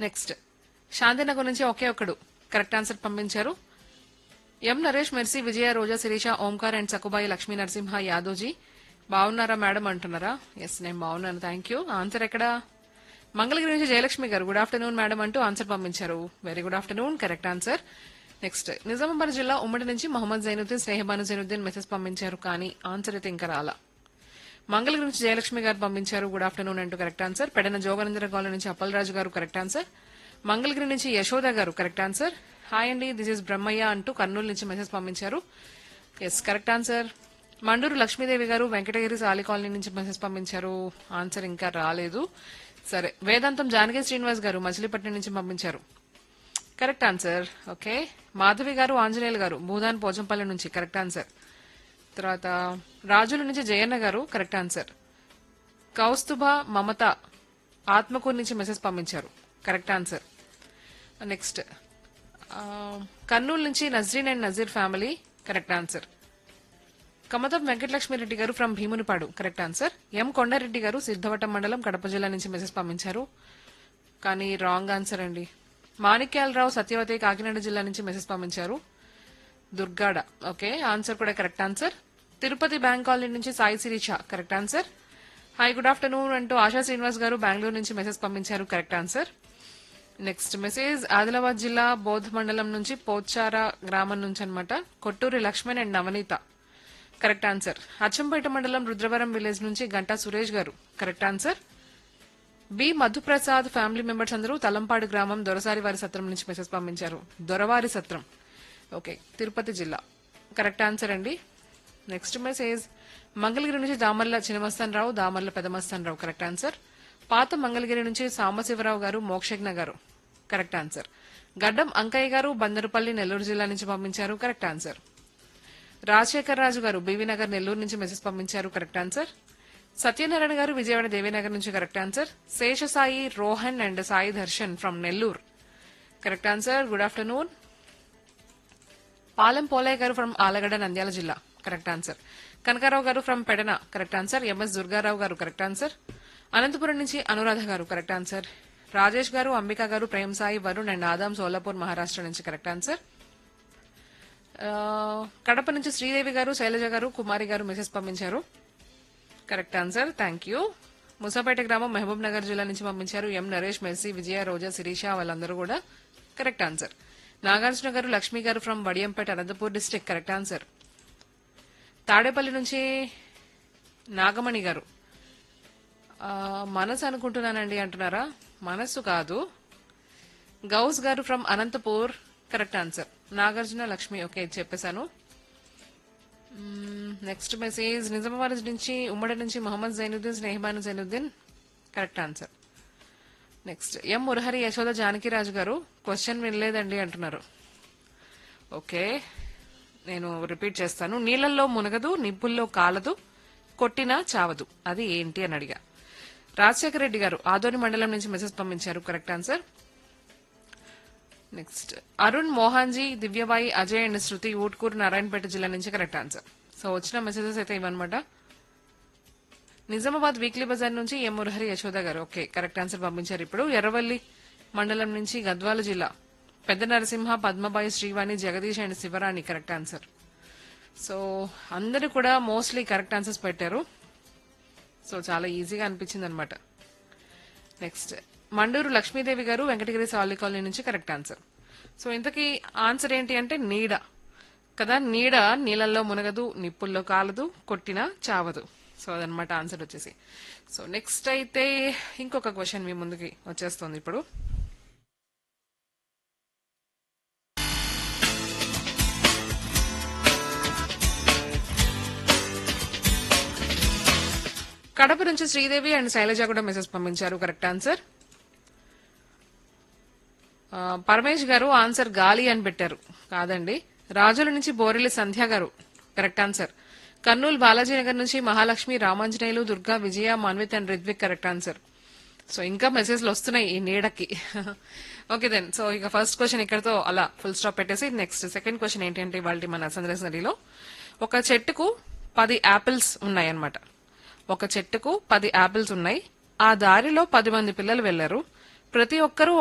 Next Shantinagar నుంచి ఒకే ఒక్కడు correct answer పంపించారు. ఎం Naresh, mercy, Vijaya, Roja, Sirisha, Omkar and Sakubai, Lakshmi Narasimha Yadavji బాగున్నారా మేడం అంటున్నారా? ఎస్, నేను బాగున్నాను, థ్యాంక్ యూ. ఆన్సర్ ఎక్కడ? మంగళగిరి నుంచి జయలక్ష్మి గారు గుడ్ ఆఫ్టర్నూన్ మేడం అంటూ ఆన్సర్ పంపించారు. Very good afternoon, correct answer. Next Nizamabad జిల్లా ఉమ్మడి నుంచి మొహమ్మద్ జైనుద్దీన్, స్నేహబాను జైనుద్దీన్ మెసేజ్ పంపించారు, కానీ ఆన్సర్ అయితే ఇంకా రాలా. మంగళగిరి నుంచి జయలక్ష్మి గారు పంపించారు గుడ్ ఆఫ్టర్నూన్ అంటూ కరెక్ట్ ఆన్సర్. పెడన జోగనందర కాలనీ నుంచి అప్పలరాజు గారు కరెక్ట్ ఆన్సర్. మంగళగిరి నుంచి యశోద గారు కరెక్ట్ ఆన్సర్. హాయ్ అండి, దిస్ ఇస్ బ్రహ్మయ్య అంటూ కర్నూలు నుంచి మెసేజ్ పంపించారు. Yes, correct answer. Mandur Lakshmidevi గారు వెంకటగిరి సాలి కాలనీ నుంచి మెసేజ్ పంపించారు. ఆన్సర్ ఇంకా రాలేదు. సరే, వేదాంతం జానకి శ్రీనివాస్ గారు మచిలీపట్నం నుంచి పంపించారు. Correct answer. ఓకే, మాధవి గారు ఆంజనేయులు గారు భూదాన్ పోచంపల్లి నుంచి కరెక్ట్ ఆన్సర్. తర్వాత రాజుల నుంచి జయన్న గారు కరెక్ట్ ఆన్సర్. కౌస్తుభ మమత ఆత్మకూరు నుంచి మెసేజ్ పంపించారు, కరెక్ట్ ఆన్సర్. నెక్స్ట్ కర్నూలు నుంచి Nazreen and Nazir family correct answer. Kamatham Venkatalakshmi Reddy గారు ఫ్రమ్ భీమునిపాడు కరెక్ట్ ఆన్సర్. ఎం కొండారెడ్డి గారు సిద్ధవటం మండలం కడప జిల్లా నుంచి మెసేజ్ పంపించారు, కానీ రాంగ్ ఆన్సర్ అండి. మాణిక్యాలరావు సత్యవతి కాకినాడ జిల్లా నుంచి మెసేజ్ పంపించారు. దుర్గాడ, ఓకే, ఆన్సర్ కూడా correct answer. Tirupati bank colony నుంచి Sai Sirisha correct answer. Hi good afternoon అంటూ ఆశా శ్రీనివాస్ గారు బెంగళూరు నుంచి మెసేజ్ పంపించారు, correct answer. Next message Adilabad జిల్లా బౌద్ధ మండలం నుంచి పోచారా గ్రామం నుంచి అన్నమాట. Kotturi Laxman and Navaneetha correct answer. Achampet మండలం రుద్రవరం విలేజ్ నుంచి గంటా సురేష్ గారు correct answer. B Madhu Prasad family members అందరూ తలంపాడు గ్రామం దొరసారి వారి సత్రం నుంచి మెసేజ్ పంపించారు. దొరవారి సత్రం, ఓకే, తిరుపతి జిల్లా కరెక్ట్ ఆన్సర్ అండి. నెక్స్ట్ మెసేజ్ మంగళగిరి నుంచి దామర్ల చినమస్తాన్ రావు, దామర్ల పెదమస్తాన్ రావు కరెక్ట్ ఆన్సర్. పాత మంగళగిరి నుంచి సాంబశివరావు గారు మోక్షజ్ఞ గారు కరెక్ట్ ఆన్సర్. గడ్డం అంకయ్య గారు బందరుపల్లి నెల్లూరు జిల్లా నుంచి పంపించారు, కరెక్ట్ ఆన్సర్. రాజశేఖర్ రాజు గారు బీవీ నగర్ నెల్లూరు నుంచి మెసేజ్ పంపించారు, కరెక్ట్ ఆన్సర్. సత్యనారాయణ గారు విజయవాడ దేవీనగర్ నుంచి correct answer. Seshasai Rohan and Sai Darshan from Nellore correct answer. Good afternoon. Palem Polayya గారు ఫ్రమ్ ఆలగడ్డ నంద్యాల జిల్లా కరెక్ట్ ఆన్సర్. కనకారావు గారు from Pedana correct answer. MS Durgarao గారు కరెక్ట్ ఆన్సర్. అనంతపురం నుంచి అనురాధ గారు కరెక్ట్ ఆన్సర్. రాజేష్ గారు, అంబికా గారు, ప్రేమ్ సాయి, వరుణ్ అండ్ ఆదాం సోలాపూర్ మహారాష్ట్ర నుంచి కరెక్ట్ ఆన్సర్. కడప నుంచి శ్రీదేవి గారు, శైలజ గారు, కుమారి గారు మెసేజ్ పంపించారు, correct answer, thank you. Moosapet గ్రామం మహబూబ్ నగర్ జిల్లా నుంచి పంపించారు. ఎం నరేష్, మెర్సీ, విజయ, రోజా, శిరీష వాళ్ళందరూ కూడా కరెక్ట్ ఆన్సర్. నాగార్జున గారు, లక్ష్మి గారు from Vadiyampeta Anantapur district correct answer. Tadepalli నుంచి నాగమణి గారు మనసు అనుకుంటున్నానండి అంటున్నారా? మనస్సు కాదు, గౌస్ గారు from Anantapur correct answer. Nagarjuna, Lakshmi, okay చెప్పేశాను. నెక్స్ట్ మెసేజ్ నిజామాబాద్ నుంచి ఉమ్మడి నుంచి Mohammed Zainuddin, Sneha Banu Zainuddin correct answer. Next ఎం మురహరి, యశోద, జానకిరాజు గారు క్వశ్చన్ వినలేదండి అంటున్నారు. ఓకే, నేను రిపీట్ చేస్తాను. నీళ్లలో మునగదు, నిప్పుల్లో కాలదు, కొట్టినా చావదు, అది ఏంటి అని అడిగా. రాజశేఖర రెడ్డి గారు ఆదోని మండలం నుంచి మెసేజ్ పంపించారు, correct answer. Next Arun, Mohanji, Divyabai, Ajay and శృతి ఊట్కూరు నారాయణపేట జిల్లా నుంచి కరెక్ట్ ఆన్సర్. సో వచ్చిన మెసేజెస్ అయితే ఇవన్నమాట. నిజామాబాద్ వీక్లీ బజార్ నుంచి ఎం మురహరి, యశోద గారు ఓకే కరెక్ట్ ఆన్సర్ పంపించారు. ఇప్పుడు ఎర్రవల్లి మండలం నుంచి గద్వాల జిల్లా పెద్ద Narasimha, Padmabai, Srivani, Jagadish and Shivarani correct answer. So అందరూ కూడా మోస్ట్లీ కరెక్ట్ ఆన్సర్స్ పెట్టారు. సో చాలా ఈజీగా అనిపించింది అనమాట. నెక్స్ట్ మండూరు లక్ష్మీదేవి గారు వెంకటగిరి సాలి కాలనీ నుంచి కరెక్ట్ ఆన్సర్. సో ఇంతకీ ఆన్సర్ ఏంటి అంటే నీడ కదా. నీడ నీళ్ళల్లో మునగదు, నిప్పుల్లో కాలదు, కొట్టినా చావదు. సో అదనమాట ఆన్సర్ వచ్చేసి. సో నెక్స్ట్ అయితే ఇంకొక క్వశ్చన్ మీ ముందుకి వచ్చేస్తుంది ఇప్పుడు. కడప నుంచి శ్రీదేవి అండ్ శైలజ కూడా మెసేజ్ పంపించారు, కరెక్ట్ ఆన్సర్. పరమేష్ గారు ఆన్సర్ గాలి అని పెట్టారు, కాదండి. రాజుల నుంచి బోరెల్లి సంధ్య గారు కరెక్ట్ ఆన్సర్. కర్నూలు బాలాజీ నగర్ నుంచి మహాలక్ష్మి, రామాంజనేయులు, దుర్గా, విజయ, Manvith and Ridvik correct answer. So ఇంకా మెసేజ్లు వస్తున్నాయి ఈ నీడకి. ఓకే దెన్, సో ఇక ఫస్ట్ క్వశ్చన్ ఇక్కడతో అలా ఫుల్ స్టాప్ పెట్టేసి నెక్స్ట్ సెకండ్ క్వశ్చన్ ఏంటంటే ఇవాళ మన సందర్శనలో ఒక చెట్టుకు 10 యాపిల్స్ ఉన్నాయన్నమాట. ఒక చెట్టుకు 10 యాపిల్స్ ఉన్నాయి. ఆ దారిలో 10 మంది పిల్లలు వెళ్లారు. ప్రతి ఒక్కరూ